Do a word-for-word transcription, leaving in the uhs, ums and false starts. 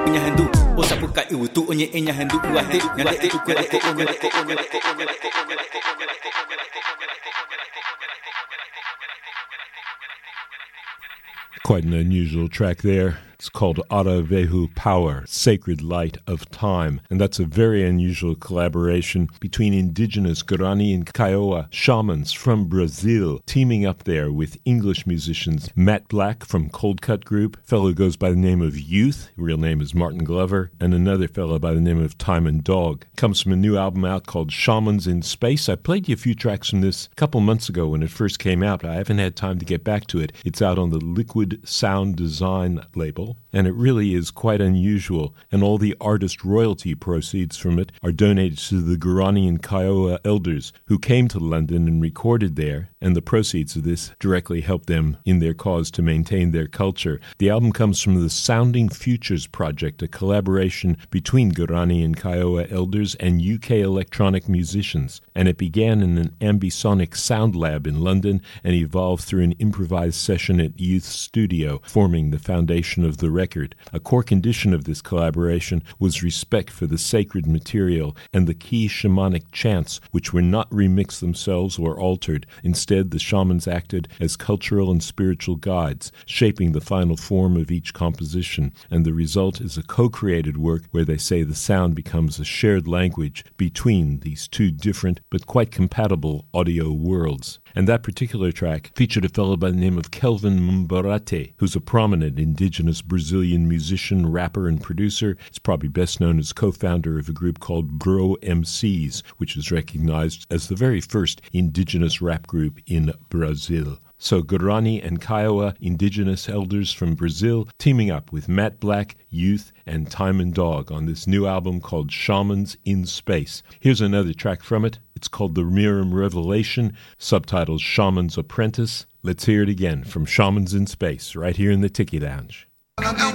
Quite an unusual track there. It's called Ara Vehu Power, Sacred Light of Time. And that's a very unusual collaboration between indigenous Guarani and Kiowa shamans from Brazil, teaming up there with English musicians Matt Black from Cold Cut Group, a fellow who goes by the name of Youth, real name is Martin Glover, and another fellow by the name of Time and Dog. Comes from a new album out called Shamans in Space. I played you a few tracks from this a couple months ago when it first came out. I haven't had time to get back to it. It's out on the Liquid Sound Design label. And it really is quite unusual, and all the artist royalty proceeds from it are donated to the Guarani and Kiowa elders who came to London and recorded there, and the proceeds of this directly help them in their cause to maintain their culture. The album comes from the Sounding Futures Project, a collaboration between Guarani and Kiowa elders and U K electronic musicians, and it began in an ambisonic sound lab in London and evolved through an improvised session at Youth's studio, forming the foundation of the record. A core condition of this collaboration was respect for the sacred material and the key shamanic chants, which were not remixed themselves or altered. Instead, the shamans acted as cultural and spiritual guides, shaping the final form of each composition, and the result is a co-created work where they say the sound becomes a shared language between these two different but quite compatible audio worlds. And that particular track featured a fellow by the name of Kelvin Mbarate, who's a prominent indigenous Brazilian musician, rapper, and producer. He's probably best known as co-founder of a group called Bro M Cs, which is recognized as the very first indigenous rap group in Brazil. So Guarani and Kiowa indigenous elders from Brazil teaming up with Matt Black, Youth, and Time and Dog on this new album called Shamans in Space. Here's another track from it. It's called The Miram Revelation, subtitles Shaman's Apprentice. Let's hear it again from Shamans in Space right here in the Tiki Lounge.